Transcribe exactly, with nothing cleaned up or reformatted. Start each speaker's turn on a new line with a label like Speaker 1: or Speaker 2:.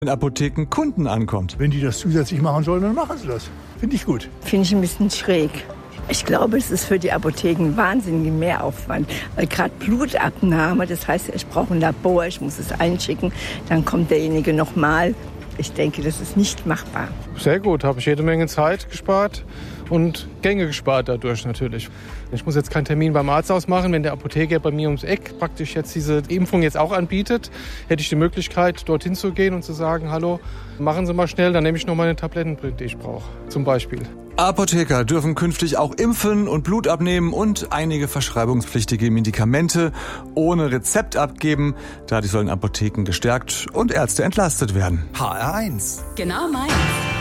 Speaker 1: in Apotheken Kunden ankommt.
Speaker 2: Wenn die das zusätzlich machen sollen, dann machen sie das. Finde ich gut.
Speaker 3: Finde ich ein bisschen schräg. Ich glaube, es ist für die Apotheken ein wahnsinniger Mehraufwand. Weil gerade Blutabnahme, das heißt, ich brauche ein Labor, ich muss es einschicken, dann kommt derjenige nochmal. Ich denke, das ist nicht machbar.
Speaker 4: Sehr gut, habe ich jede Menge Zeit gespart und Gänge gespart dadurch natürlich. Ich muss jetzt keinen Termin beim Arzt ausmachen. Wenn der Apotheker bei mir ums Eck praktisch jetzt diese Impfung jetzt auch anbietet, hätte ich die Möglichkeit, dorthin zu gehen und zu sagen, hallo, machen Sie mal schnell, dann nehme ich noch meine Tabletten, die ich brauche, zum Beispiel.
Speaker 1: Apotheker dürfen künftig auch impfen und Blut abnehmen und einige verschreibungspflichtige Medikamente ohne Rezept abgeben. Dadurch sollen Apotheken gestärkt und Ärzte entlastet werden.
Speaker 5: H R eins.
Speaker 6: Genau meins.